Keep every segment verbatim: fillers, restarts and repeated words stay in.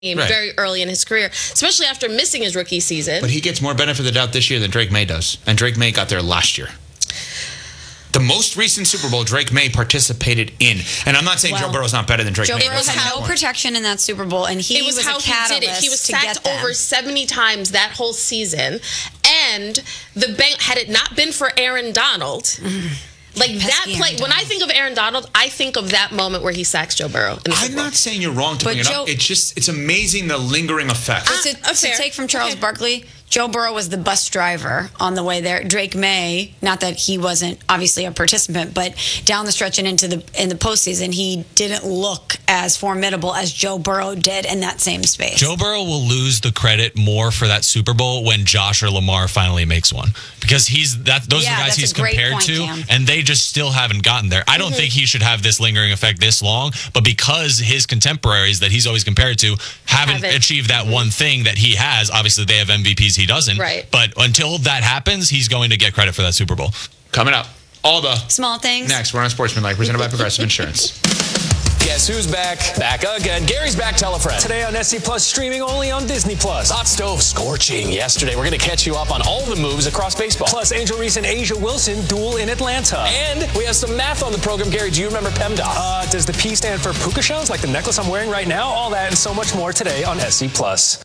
Right. Very early in his career, especially after missing his rookie season. But he gets more benefit of the doubt this year than Drake May does. And Drake May got there last year. The most recent Super Bowl Drake May participated in. And I'm not saying well, Joe Burrow's not better than Drake Joe May. Joe Burrow had no protection in that Super Bowl, and he it was, was how a catalyst he did it. He was to sacked get over seventy times that whole season. And the bank, had it not been for Aaron Donald... Mm. Like that play, when I think of Aaron Donald, I think of that moment where he sacks Joe Burrow. I'm not saying you're wrong to but bring it Joe, up. It's just, it's amazing the lingering effect. Uh, to, to take from Charles okay. Barkley, Joe Burrow was the bus driver on the way there. Drake May, not that he wasn't obviously a participant, but down the stretch and into the in the postseason, he didn't look as formidable as Joe Burrow did in that same space. Joe Burrow will lose the credit more for that Super Bowl when Josh or Lamar finally makes one, because he's that those yeah, are the guys he's compared point, to, Cam. and they just still haven't gotten there. I don't mm-hmm. think he should have this lingering effect this long, but because his contemporaries that he's always compared to haven't, haven't. achieved that mm-hmm. one thing that he has, obviously they have M V Ps, he doesn't. Right. But until that happens, he's going to get credit for that Super Bowl. Coming up, all the small things. Next, we're on Sportsmanlike, presented by Progressive Insurance. Guess who's back? Back again. Gary's back. Tell a friend. Today on S C Plus, streaming only on Disney Plus. Hot stove scorching yesterday. We're going to catch you up on all the moves across baseball. Plus, Angel Reese and Asia Wilson duel in Atlanta. And we have some math on the program. Gary, do you remember PEMDAS? Uh, does the P stand for puka shells, like the necklace I'm wearing right now? All that and so much more today on S C Plus.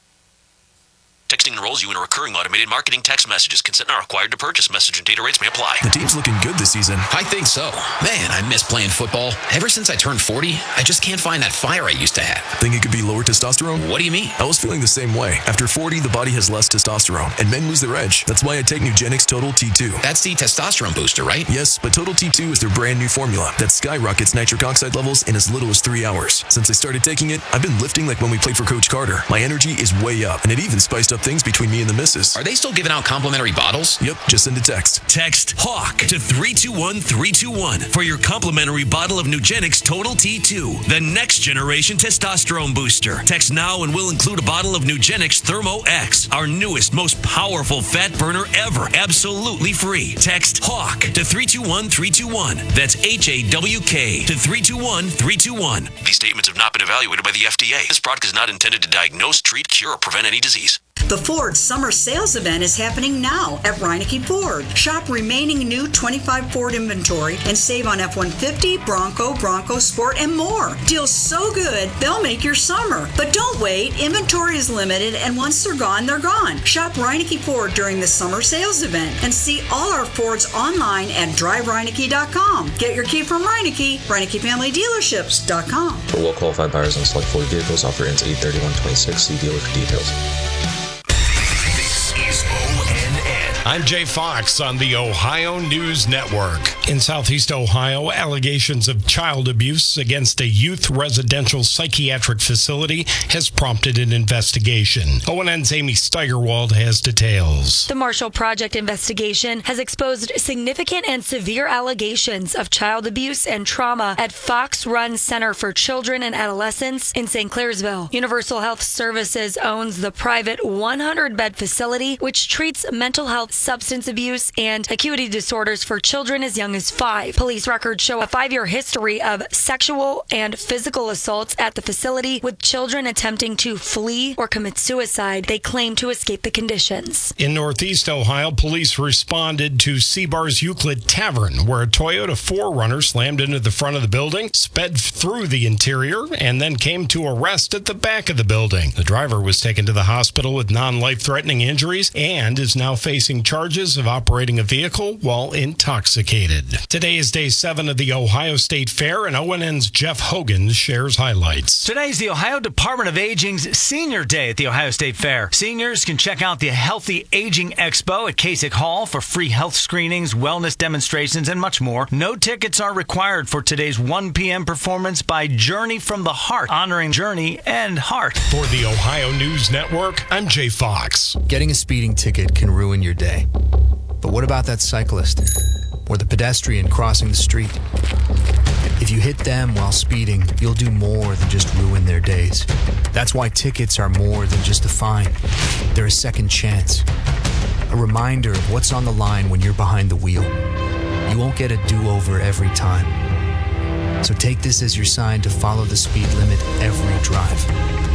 Texting enrolls you in a recurring automated marketing text messages. Consent not required to purchase. Message and data rates may apply. The team's looking good this season. I think so. Man, I miss playing football. Ever since I turned forty, I just can't find that fire I used to have. Think it could be lower testosterone? What do you mean? I was feeling the same way. After forty, the body has less testosterone, and men lose their edge. That's why I take Nugenix Total T two. That's the testosterone booster, right? Yes, but Total T two is their brand new formula that skyrockets nitric oxide levels in as little as three hours. Since I started taking it, I've been lifting like when we played for Coach Carter. My energy is way up, and it even spiced up things between me and the missus. Are they still giving out complimentary bottles? Yep, just send a text. Text HAWK to three two one three two one for your complimentary bottle of Nugenix Total T two, the next generation testosterone booster. Text now and we'll include a bottle of Nugenix Thermo X, our newest, most powerful fat burner ever, absolutely free. Text HAWK to three two one three two one. That's H A W K to three two one three two one. These statements have not been evaluated by the F D A. This product is not intended to diagnose, treat, cure, or prevent any disease. The Ford Summer Sales Event is happening now at Reineke Ford. Shop remaining new twenty-five Ford inventory and save on F one fifty, Bronco, Bronco Sport, and more. Deals so good, they'll make your summer. But don't wait. Inventory is limited, and once they're gone, they're gone. Shop Reineke Ford during the Summer Sales Event and see all our Fords online at drive reineke dot com. Get your key from Reineke, Reineke Family Dealerships dot com. For well-qualified buyers on select Ford vehicles, offer ends eight thirty-one twenty-six. See dealer for details. I'm Jay Fox on the Ohio News Network. In Southeast Ohio, allegations of child abuse against a youth residential psychiatric facility has prompted an investigation. O N N's Amy Steigerwald has details. The Marshall Project investigation has exposed significant and severe allegations of child abuse and trauma at Fox Run Center for Children and Adolescents in Saint Clairsville. Universal Health Services owns the private one hundred bed facility, which treats mental health, substance abuse, and acuity disorders for children as young as five. Police records show a five-year history of sexual and physical assaults at the facility, with children attempting to flee or commit suicide. They claim to escape the conditions. In Northeast Ohio, police responded to Seabar's Euclid Tavern, where a Toyota four runner slammed into the front of the building, sped through the interior, and then came to a rest at the back of the building. The driver was taken to the hospital with non-life-threatening injuries and is now facing charges of operating a vehicle while intoxicated. Today is day seven of the Ohio State Fair, and O N N's Jeff Hogan shares highlights. Today is the Ohio Department of Aging's Senior Day at the Ohio State Fair. Seniors can check out the Healthy Aging Expo at Kasich Hall for free health screenings, wellness demonstrations, and much more. No tickets are required for today's one p.m. performance by Journey from the Heart, honoring Journey and Heart. For the Ohio News Network, I'm Jay Fox. Getting a speeding ticket can ruin your day. But what about that cyclist or the pedestrian crossing the street? If you hit them while speeding, you'll do more than just ruin their days. That's why tickets are more than just a fine. They're a second chance, a reminder of what's on the line when you're behind the wheel. You won't get a do-over every time. So take this as your sign to follow the speed limit every drive.